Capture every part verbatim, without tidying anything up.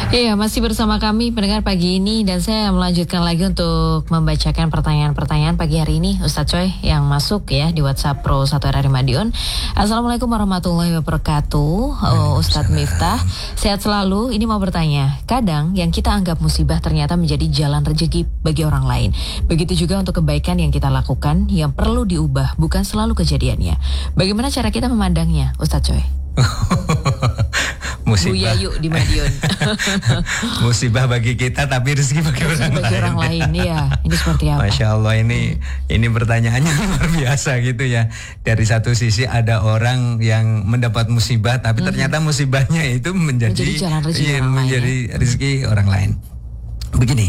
Iya, masih bersama kami pendengar pagi ini dan saya melanjutkan lagi untuk membacakan pertanyaan-pertanyaan pagi hari ini Ustadz Coy yang masuk ya di WhatsApp Pro satu R R I Madiun. Assalamualaikum warahmatullahi wabarakatuh. Oh, Ustadz Miftah, sehat selalu. Ini mau bertanya, kadang yang kita anggap musibah ternyata menjadi jalan rezeki bagi orang lain. Begitu juga untuk kebaikan yang kita lakukan yang perlu diubah, bukan selalu kejadiannya. Bagaimana cara kita memandangnya, Ustadz Coy? Musibah. Buya yuk di Madiun. Musibah bagi kita tapi rezeki bagi orang bagi lain. orang lain ya. Ini seperti apa? Masya Allah, ini ini pertanyaannya luar biasa gitu ya. Dari satu sisi ada orang yang mendapat musibah tapi hmm. ternyata musibahnya itu menjadi, menjadi jalan rezeki iya, orang menjadi lain, ya? rezeki orang lain. Begini,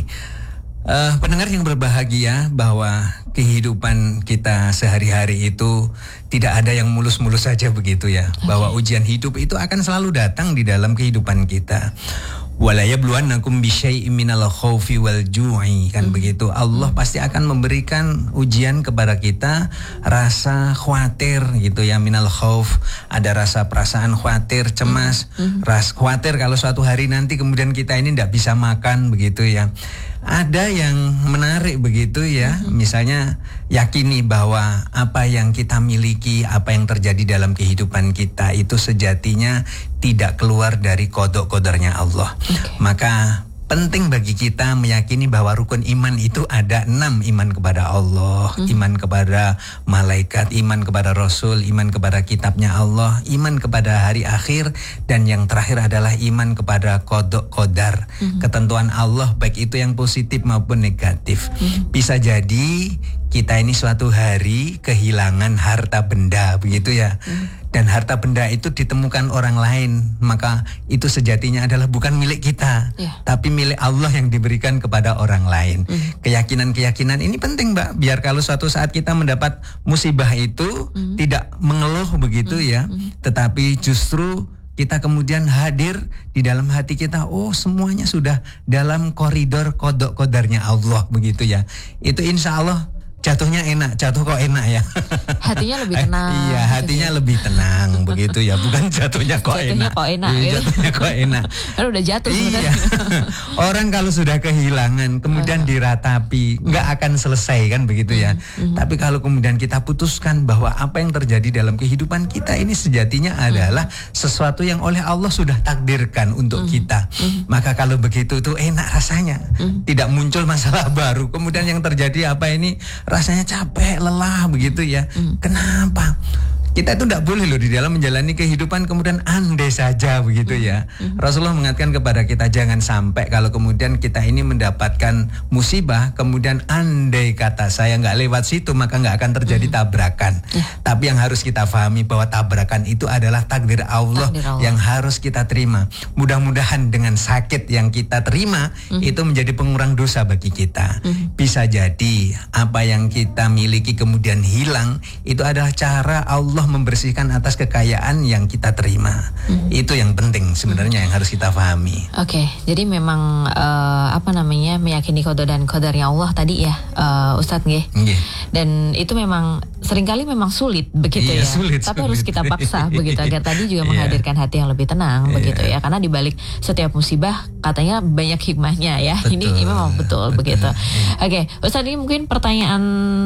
uh, pendengar yang berbahagia, bahwa kehidupan kita sehari-hari itu tidak ada yang mulus-mulus saja begitu ya. Okay. Bahwa ujian hidup itu akan selalu datang di dalam kehidupan kita. Walayabluwannakum bisyai'im minal khaufi wal ju'i, kan hmm. begitu. Allah hmm. pasti akan memberikan ujian kepada kita, rasa khawatir gitu ya, minal khauf, ada rasa perasaan khawatir, cemas, hmm. ras khawatir kalau suatu hari nanti kemudian kita ini tidak bisa makan begitu ya. Ada yang menarik begitu ya, hmm. misalnya yakini bahwa apa yang kita miliki, apa yang terjadi dalam kehidupan kita itu sejatinya tidak keluar dari kodok-kodornya Allah. Okay. Maka penting bagi kita meyakini bahwa rukun iman itu ada enam: iman kepada Allah, hmm. iman kepada malaikat, iman kepada Rasul, iman kepada kitabnya Allah, iman kepada hari akhir, dan yang terakhir adalah iman kepada kodok kodar, hmm. ketentuan Allah baik itu yang positif maupun negatif. Hmm. Bisa jadi kita ini suatu hari kehilangan harta benda begitu ya. Hmm. Dan harta benda itu ditemukan orang lain, maka itu sejatinya adalah bukan milik kita, yeah. tapi milik Allah yang diberikan kepada orang lain. Mm. Keyakinan-keyakinan ini penting, Mbak, biar kalau suatu saat kita mendapat musibah itu mm. tidak mengeluh begitu mm. ya, mm. tetapi justru kita kemudian hadir di dalam hati kita, oh semuanya sudah dalam koridor kodok kodarnya Allah begitu ya. Itu insya Allah jatuhnya enak, jatuh kok enak ya. Hatinya lebih tenang. Iya, hatinya gitu. Lebih tenang begitu ya, bukan jatuhnya kok jatuhnya enak. Kok enak iya, gitu. Jatuhnya kok enak. Kan udah jatuh sebenarnya. Iya. Orang kalau sudah kehilangan kemudian diratapi, nggak hmm. akan selesai kan begitu ya. Hmm. Tapi kalau kemudian kita putuskan bahwa apa yang terjadi dalam kehidupan kita ini sejatinya hmm. adalah sesuatu yang oleh Allah sudah takdirkan untuk hmm. kita. Hmm. Maka kalau begitu itu enak rasanya. Hmm. Tidak muncul masalah baru. Kemudian yang terjadi apa ini? Rasanya capek, lelah begitu ya. Mm. Kenapa? Kita itu tidak boleh loh di dalam menjalani kehidupan kemudian andai saja begitu mm. ya. Mm. Rasulullah mengatakan kepada kita jangan sampai kalau kemudian kita ini mendapatkan musibah kemudian andai kata saya nggak lewat situ maka nggak akan terjadi mm. tabrakan. Yeah. Tapi yang harus kita pahami bahwa tabrakan itu adalah takdir Allah, takdir Allah yang harus kita terima. Mudah-mudahan dengan sakit yang kita terima mm. itu menjadi pengurang dosa bagi kita. Mm. Bisa jadi apa yang kita miliki kemudian hilang itu adalah cara Allah membersihkan atas kekayaan yang kita terima. Hmm. Itu yang penting sebenarnya hmm. yang harus kita pahami. Oke, okay, jadi memang uh, apa namanya meyakini qada dan qadarnya Allah tadi ya, uh, Ustadz nggih. Yeah. Dan itu memang seringkali memang sulit begitu yeah, ya. Sulit, Tapi sulit. harus kita paksa begitu agar tadi juga yeah. menghadirkan hati yang lebih tenang yeah. begitu ya. Karena dibalik setiap musibah katanya banyak hikmahnya ya. Betul. Ini, ini memang betul, betul. begitu. Yeah. Oke, okay, Ustadz, ini mungkin pertanyaan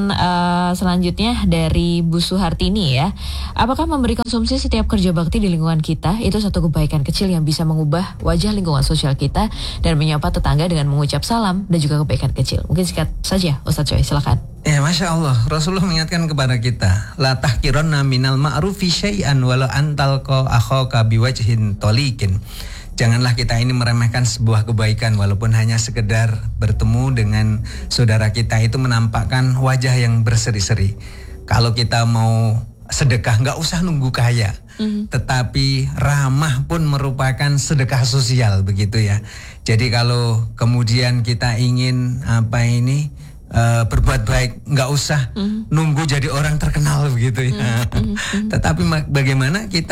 uh, selanjutnya dari Bu Suhartini ya. Apakah memberi konsumsi setiap kerja bakti di lingkungan kita itu satu kebaikan kecil yang bisa mengubah wajah lingkungan sosial kita dan menyapa tetangga dengan mengucap salam dan juga kebaikan kecil? Mungkin singkat saja, Ustadz Coy, silakan. Ya, Masya Allah, Rasulullah mengingatkan kepada kita, la tahkiranna minal ma'rufi syai'an walau antalqa akhaka biwajhin tolikin. Janganlah kita ini meremehkan sebuah kebaikan walaupun hanya sekedar bertemu dengan saudara kita itu menampakkan wajah yang berseri-seri. Kalau kita mau sedekah nggak usah nunggu kaya, mm. tetapi ramah pun merupakan sedekah sosial begitu ya. Jadi kalau kemudian kita ingin apa ini uh, berbuat baik, nggak usah mm. nunggu jadi orang terkenal begitu ya. Mm. Mm. Tetapi bagaimana kita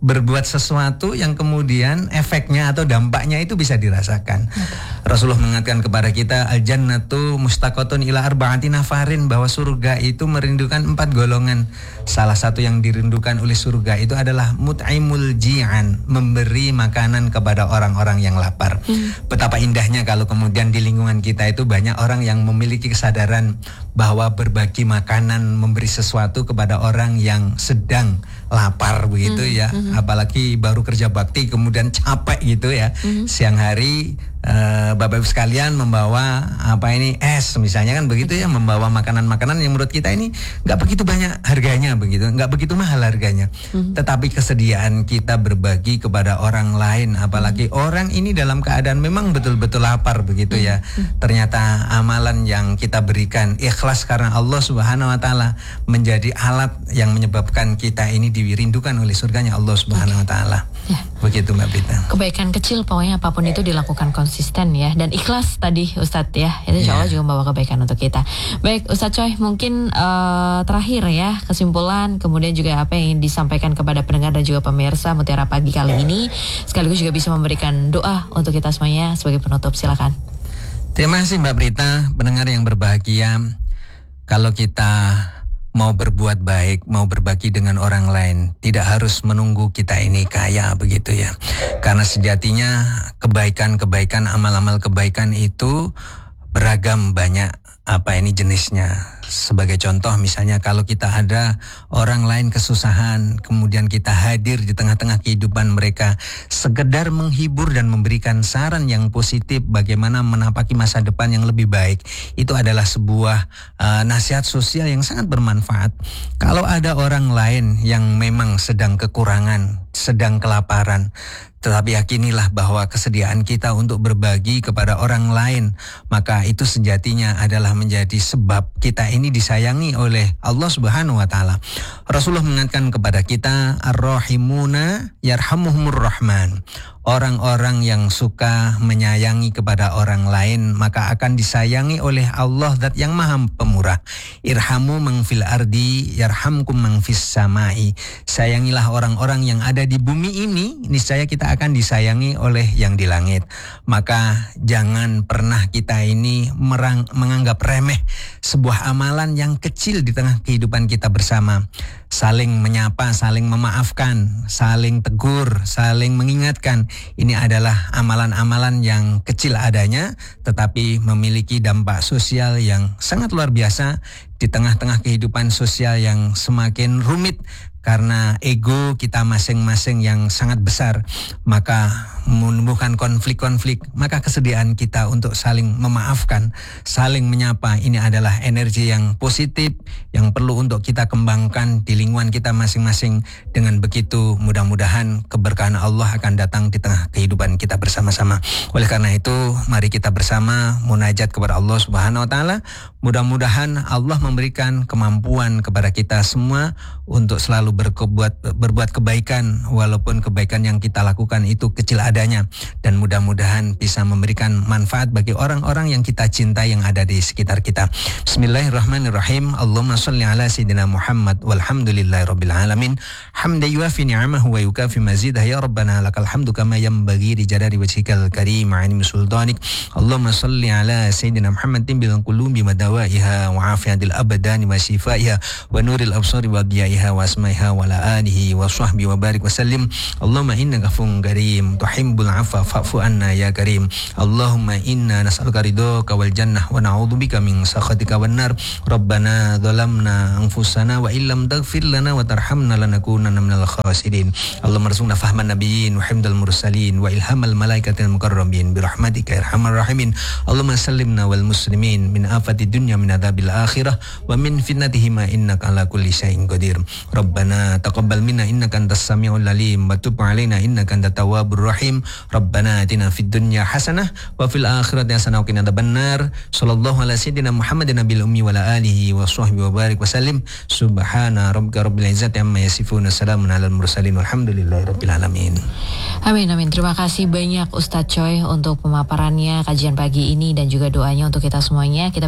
berbuat sesuatu yang kemudian efeknya atau dampaknya itu bisa dirasakan. Okay. Rasulullah mengatakan kepada kita, al-jannatu mustaqatun ila arba'ati nafarin, bahwa surga itu merindukan empat golongan. Salah satu yang dirindukan oleh surga itu adalah mut'imul ji'an, memberi makanan kepada orang-orang yang lapar. Hmm. Betapa indahnya kalau kemudian di lingkungan kita itu banyak orang yang memiliki kesadaran bahwa berbagi makanan, memberi sesuatu kepada orang yang sedang lapar begitu hmm. ya. Hmm. Apalagi baru kerja bakti kemudian capek gitu ya. Hmm. Siang hari Uh, Bapak Ibu sekalian membawa apa ini es misalnya kan begitu ya, membawa makanan-makanan yang menurut kita ini nggak begitu banyak harganya begitu, nggak begitu mahal harganya, mm-hmm. tetapi kesediaan kita berbagi kepada orang lain, apalagi mm-hmm. orang ini dalam keadaan memang betul-betul lapar begitu mm-hmm. ya, ternyata amalan yang kita berikan ikhlas karena Allah Subhanahu Wa Taala menjadi alat yang menyebabkan kita ini dirindukan oleh surganya Allah Subhanahu Wa Taala. Ya. Begitu Mbak Brita. Kebaikan kecil pokoknya apapun itu dilakukan konsisten ya, dan ikhlas tadi Ustadz ya, itu insya Allah yeah. juga membawa kebaikan untuk kita. Baik Ustadz Choi, mungkin uh, terakhir ya kesimpulan, kemudian juga apa yang disampaikan kepada pendengar dan juga pemirsa Mutiara Pagi kali ini, sekaligus juga bisa memberikan doa untuk kita semuanya sebagai penutup, silakan. Terima kasih Mbak Brita. Pendengar yang berbahagia, kalau kita mau berbuat baik, mau berbagi dengan orang lain, tidak harus menunggu kita ini kaya begitu ya. Karena sejatinya kebaikan-kebaikan, amal-amal kebaikan itu beragam, banyak apa ini jenisnya. Sebagai contoh misalnya kalau kita ada orang lain kesusahan, kemudian kita hadir di tengah-tengah kehidupan mereka, sekedar menghibur dan memberikan saran yang positif bagaimana menapaki masa depan yang lebih baik, itu adalah sebuah uh, nasihat sosial yang sangat bermanfaat. Kalau ada orang lain yang memang sedang kekurangan, sedang kelaparan, tetapi yakinilah bahwa kesediaan kita untuk berbagi kepada orang lain, maka itu sejatinya adalah menjadi sebab kita ini disayangi oleh Allah Subhanahu Wa Taala. Rasulullah mengatakan kepada kita, ar-rahimuna yarhamuhumur rahman. Orang-orang yang suka menyayangi kepada orang lain maka akan disayangi oleh Allah Zat yang Maha Pemurah. Irhamu man fil ardi yarhamkum man fis samai. Sayangilah orang-orang yang ada di bumi ini, niscaya kita akan disayangi oleh yang di langit. Maka jangan pernah kita ini merang, menganggap remeh sebuah amalan yang kecil di tengah kehidupan kita bersama. Saling menyapa, saling memaafkan, saling tegur, saling mengingatkan. Ini adalah amalan-amalan yang kecil adanya, tetapi memiliki dampak sosial yang sangat luar biasa di tengah-tengah kehidupan sosial yang semakin rumit. Karena ego kita masing-masing yang sangat besar, maka menumbuhkan konflik-konflik. Maka kesediaan kita untuk saling memaafkan, saling menyapa, ini adalah energi yang positif yang perlu untuk kita kembangkan di lingkungan kita masing-masing. Dengan begitu mudah-mudahan keberkahan Allah akan datang di tengah kehidupan kita bersama-sama. Oleh karena itu mari kita bersama munajat kepada Allah Subhanahu Wa Taala. Mudah-mudahan Allah memberikan kemampuan kepada kita semua untuk selalu berbuat berbuat kebaikan, walaupun kebaikan yang kita lakukan itu kecil adanya, dan mudah-mudahan bisa memberikan manfaat bagi orang-orang yang kita cintai yang ada di sekitar kita. Bismillahirrahmanirrahim. Allahumma shalli ala sayyidina Muhammad walhamdulillahirabbil alamin. Hamdan yuafi ni'amahu wa yukafi mazidah. Ya Rabbana lakal hamdu kama yanbaghi li jalali wajhikal karim wa 'azimi sultanik. Allahumma shalli ala sayyidina Muhammadin bil qulubi madawaiha wa afiyatil abdani wa shifaiha wa nuril absari wa diyaiha wa asmaiha wa ala alihi wa sahbihi wa barik wa sallim. Allahumma innaka afuwwun karim tuhibbul afwa fa'fu anna ya karim. Allahumma inna nas'aluka ridhaka wal jannah wa na'udzubika min sakhatika wan nar. Rabbana dhalamna anfusana wa illam taghfir lana wa tarhamna lanakunanna minal khasirin. Allahumma arzuqna fahman nabiyyin wa hifdzal mursalin wa ilhamal malaikatil mukarramin bi rahmatika ya arhamar rahimin. Allahumma sallimna wal muslimin min afati dunya min adzabil akhirah wa min fitnatihima innaka ala kulli syai'in qadir. Rabbana taqabbal minna innaka antas samiul alim wa tub alaina innaka antat tawwabur rahim. Rabbana atina fid dunya hasanah wa fil akhirati hasanah wa qina adzabannar. Sallallahu ala sayyidina Muhammadin nabiyil ummi wa ala alihi wa sahbihi wa barik wa sallim. Subhana rabbika rabbil izzati amma yasifun. Assalamun alal mursalin walhamdulillahi rabbil alamin. Amin amin. Terima kasih banyak Ustadz Choi untuk pemaparannya kajian pagi ini dan juga doanya untuk kita semuanya. Kita berjumpa lagi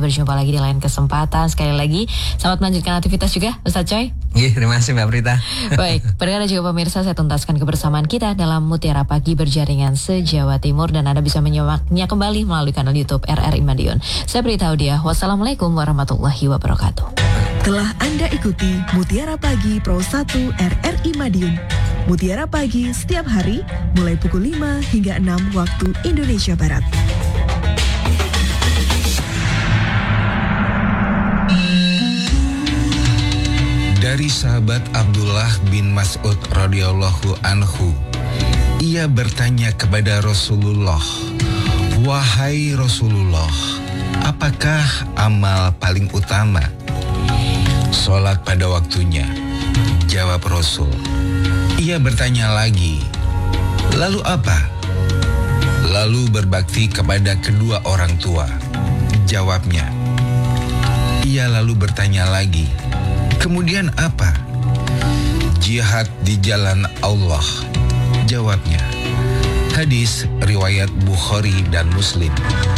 lagi di lain kesempatan. Sekali lagi selamat melanjutkan aktivitas juga Ustadz Choi. Iya, terima kasih Mbak Prita. Baik, pendengar dan juga pemirsa, saya tuntaskan kebersamaan kita dalam Mutiara Pagi berjaringan se-Jawa Timur, dan Anda bisa menyimaknya kembali melalui kanal YouTube R R I Madiun. Saya Prita Audia. Wassalamualaikum warahmatullahi wabarakatuh. Telah Anda ikuti Mutiara Pagi Pro satu R R I Madiun. Mutiara Pagi setiap hari mulai pukul lima hingga enam waktu Indonesia Barat. Dari sahabat Abdullah bin Mas'ud radhiyallahu anhu, ia bertanya kepada Rasulullah, "Wahai Rasulullah, apakah amal paling utama?" "Salat pada waktunya," jawab Rasul. Ia bertanya lagi, "Lalu apa?" "Lalu berbakti kepada kedua orang tua," jawabnya. Ia lalu bertanya lagi, "Kemudian apa?" "Jihad di jalan Allah," jawabnya. Hadis riwayat Bukhari dan Muslim.